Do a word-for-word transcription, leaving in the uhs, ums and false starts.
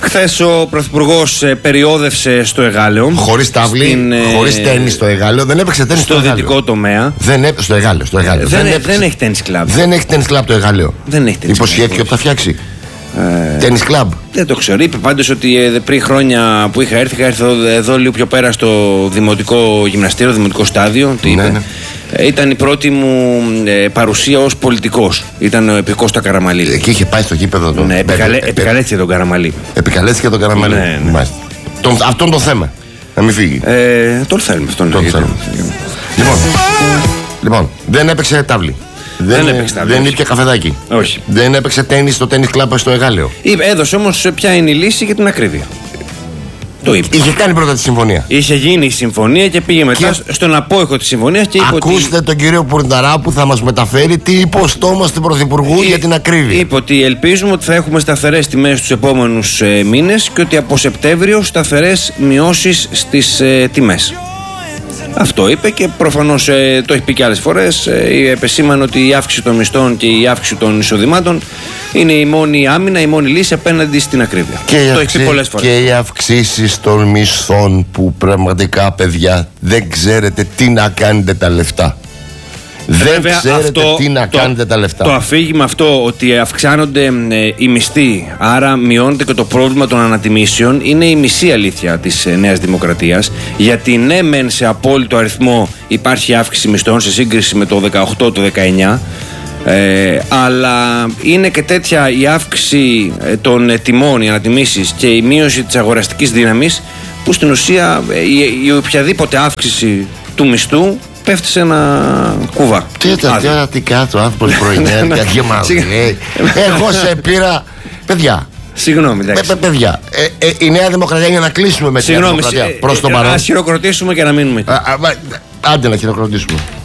Χθες ο Πρωθυπουργός περιόδευσε στο Εγάλεο. Χωρίς τάβλη, στην, χωρίς τένις στο Εγάλεο. Δεν έπαιξε τένις στο, στο δυτικό τομέα. Δεν έπαιξε στο Εγάλεο. Στο Εγάλεο. Δεν, δεν, έπαιξε, δεν έχει τένις κλαμπ. Δεν έχει τένις κλαμπ το Εγάλεο. Δεν έχει τένις. Υποσχέθηκε ότι θα φτιάξει. Ε, τένις κλαμπ. Δεν το ξέρω. Είπε πάντως ότι πριν χρόνια που είχα έρθει, είχα έρθει εδώ, εδώ λίγο πιο πέρα στο δημοτικό γυμναστήριο, δημοτικό στάδιο. Τι είπε. Ναι, ναι. Ήταν η πρώτη μου ε, παρουσία ως πολιτικός. Ήταν ο επικός του Καραμαλή. Εκεί είχε πάει στο γήπεδο τον. Ναι, επικαλέ, ε, επικαλέστηκε τον Καραμαλή. Επικαλέστηκε τον Καραμαλή. Ναι, ναι. Τον, αυτόν το θέμα. Να μην φύγει. Ε, τον θέλουμε αυτόν. Τον θέλουμε. Λοιπόν, λοιπόν, δεν έπαιξε τάβλη. Δεν, δεν έπαιξε τάβλη. Δεν ήπια καφεδάκι. Όχι. Δεν έπαιξε τένις στο τένις κλαμπ στο Εγάλεο. Έδωσε όμως ποια είναι η λύση για την ακρίβεια. Το είπε. Είχε κάνει πρώτα τη συμφωνία. Είχε γίνει η συμφωνία και πήγε μετά και... στον απόϊχο τη συμφωνία και είπε. Ακούστε ότι... τον κύριο Πουρνταρά που θα μας μεταφέρει τι είπε ο στόμας του Πρωθυπουργού Ή... για την ακρίβεια. Είπε ότι ελπίζουμε ότι θα έχουμε σταθερές τιμές τους επόμενους ε, μήνες και ότι από Σεπτέμβριο σταθερές μειώσεις στις ε, τιμές. Αυτό είπε και προφανώς ε, το έχει πει και άλλες φορές. Ε, επεσήμανε ότι η αύξηση των μισθών και η αύξηση των εισοδημάτων είναι η μόνη άμυνα, η μόνη λύση απέναντι στην ακρίβεια. Και το αυξη... έχει πει πολλές φορές. Και οι αυξήσεις των μισθών που πραγματικά, παιδιά, δεν ξέρετε τι να κάνετε τα λεφτά. Δεν Βέβαια, ξέρετε αυτό, τι να το, κάνετε τα λεφτά. Το αφήγημα αυτό ότι αυξάνονται ε, οι μισθοί, άρα μειώνεται και το πρόβλημα των ανατιμήσεων, είναι η μισή αλήθεια της ε, Νέας Δημοκρατίας. Γιατί ναι, μεν σε απόλυτο αριθμό υπάρχει αύξηση μισθών σε σύγκριση με το δεκαοκτώ το δεκαεννιά. Ε, αλλά είναι και τέτοια η αύξηση ε, των ε, τιμών, οι ανατιμήσεις και η μείωση της αγοραστικής δύναμης, που στην ουσία ε, η, η οποιαδήποτε αύξηση του μισθού πέφτει σε ένα κουβά. Τι ήταν, τι ώρα, τι κάτω, άνθρωπος πρωινέρικα και μας λέει. Εγώ σε πήρα, παιδιά. Συγγνώμη, Παι, παιδιά, ε, ε, η Νέα Δημοκρατία για να κλείσουμε με τη Νέα Δημοκρατία προς το παρόν. Ας χειροκροτήσουμε και να μείνουμε εκεί. Άντε να χειροκροτήσουμε.